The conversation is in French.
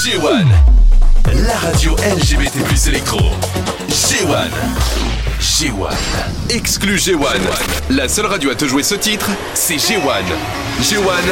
G1, la radio LGBT+ électro. G1. G1. Exclu G1. La seule radio à te jouer ce titre, c'est G1. G1,